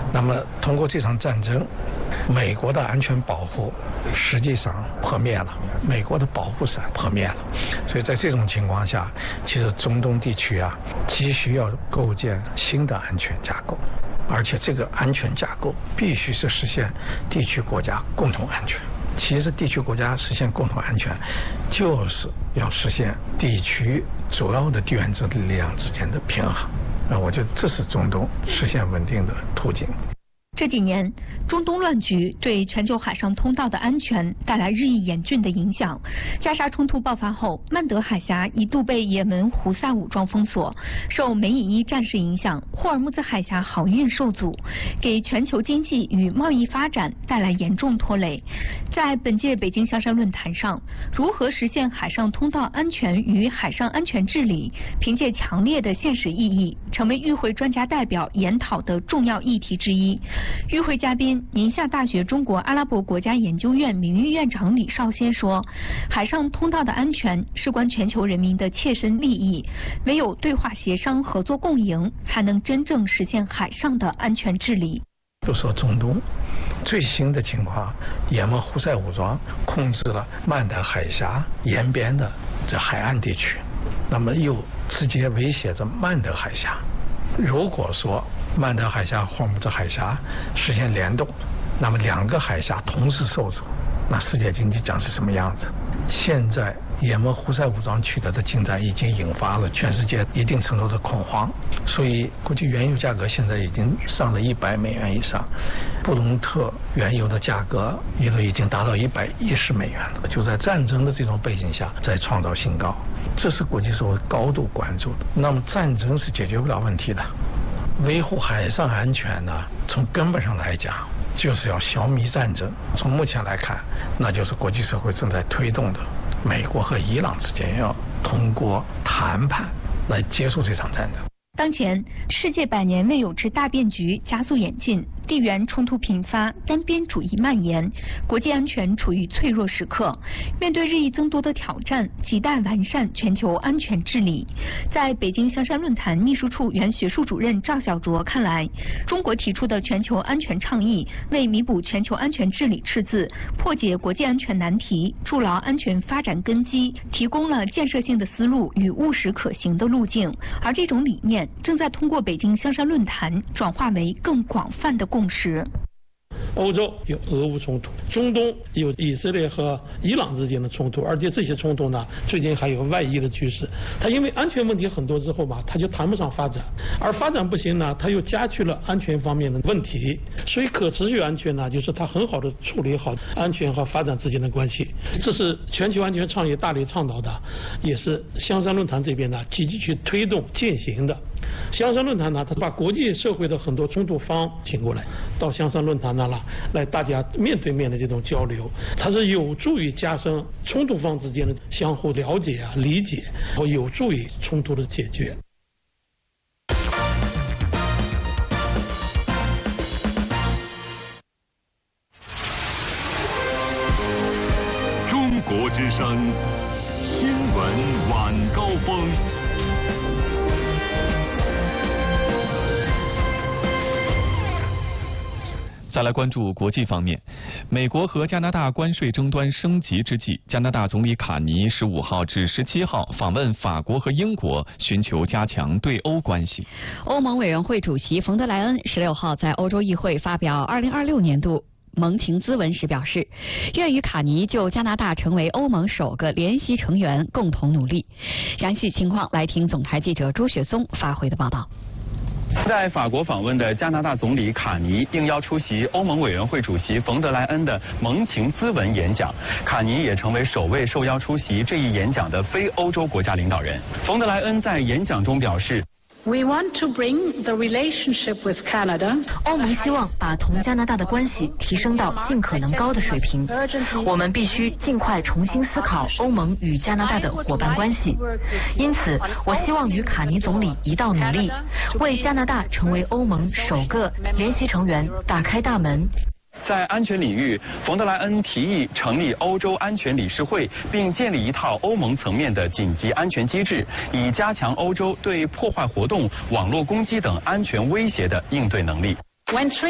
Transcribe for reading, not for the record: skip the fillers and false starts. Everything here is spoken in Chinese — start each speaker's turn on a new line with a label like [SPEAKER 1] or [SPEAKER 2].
[SPEAKER 1] 那么通过这场战争，美国的安全保护实际上破灭了，美国的保护伞破灭了。所以在这种情况下，其实中东地区急需要构建新的安全架构，而且这个安全架构必须是实现地区国家共同安全。其实地区国家实现共同安全，就是要实现地区主要的地缘政治力量之间的平衡。我觉得这是中东实现稳定的途径。
[SPEAKER 2] 这几年，中东乱局对全球海上通道的安全带来日益严峻的影响。加沙冲突爆发后，曼德海峡一度被也门胡塞武装封锁，受美以伊战事影响，霍尔木兹海峡航运受阻，给全球经济与贸易发展带来严重拖累。在本届北京香山论坛上，如何实现海上通道安全与海上安全治理，凭借强烈的现实意义，成为与会专家代表研讨的重要议题之一。与会嘉宾宁夏大学中国阿拉伯国家研究院名誉院长李少先说，海上通道的安全事关全球人民的切身利益，唯有对话协商合作共赢，才能真正实现海上的安全治理。
[SPEAKER 1] 就说中东最新的情况，也门胡塞武装控制了曼德海峡沿边的这海岸地区，那么又直接威胁着曼德海峡。如果说曼德海峡、霍尔木兹海峡实现联动，那么两个海峡同时受阻，那世界经济将是什么样子？现在也门胡塞武装取得的进展已经引发了全世界一定程度的恐慌，所以国际原油价格现在已经上了$100以上，布伦特原油的价格也都已经达到$110了，就在战争的这种背景下再创造新高，这是国际社会高度关注的。那么战争是解决不了问题的，维护海上安全呢，从根本上来讲就是要消弭战争。从目前来看，那就是国际社会正在推动的，美国和伊朗之间要通过谈判来结束这场战争。
[SPEAKER 2] 当前，世界100年未有之大变局加速演进，地缘冲突频发，单边主义蔓延，国际安全处于脆弱时刻。面对日益增多的挑战，亟待完善全球安全治理。在北京香山论坛秘书处原学术主任赵小卓看来，中国提出的全球安全倡议，为弥补全球安全治理赤字，破解国际安全难题，筑牢安全发展根基，提供了建设性的思路与务实可行的路径。而这种理念正在通过北京香山论坛转化为更广泛的共识。
[SPEAKER 3] 欧洲有俄乌冲突，中东有以色列和伊朗之间的冲突，而且这些冲突呢，最近还有外溢的趋势。它因为安全问题很多之后嘛，它就谈不上发展，而发展不行呢，它又加剧了安全方面的问题。所以可持续安全呢，就是它很好的处理好安全和发展之间的关系。这是全球安全倡议大力倡导的，也是香山论坛这边呢积极去推动践行的。香山论坛呢，它把国际社会的很多冲突方请过来，到香山论坛呢来大家面对面的这种交流，它是有助于加深冲突方之间的相互了解理解，然后有助于冲突的解决。
[SPEAKER 4] 中国之声新闻晚高峰。
[SPEAKER 5] 再来关注国际方面，美国和加拿大关税争端升级之际，加拿大总理卡尼15号至17号访问法国和英国，寻求加强对欧关系。
[SPEAKER 6] 欧盟委员会主席冯德莱恩16号在欧洲议会发表2026年度盟情咨文时表示，愿与卡尼就加拿大成为欧盟首个联席成员共同努力。详细情况来听总台记者朱雪松发回的报道。
[SPEAKER 7] 在法国访问的加拿大总理卡尼应邀出席欧盟委员会主席冯德莱恩的盟情咨文演讲，卡尼也成为首位受邀出席这一演讲的非欧洲国家领导人。冯德莱恩在演讲中表示，
[SPEAKER 8] We want to bring the relationship with Canada.
[SPEAKER 9] 欧盟希望把同加拿大的关系提升到尽可能高的水平。我们必须尽快重新思考欧盟与加拿大的伙伴关系。因此，我希望与卡尼总理一道努力，为加拿大成为欧盟首个联席成员打开大门。
[SPEAKER 7] 在安全领域，冯德莱恩提议成立欧洲安全理事会，并建立一套欧盟层面的紧急安全机制，以加强欧洲对破坏活动、网络攻击等安全威胁的应对能力。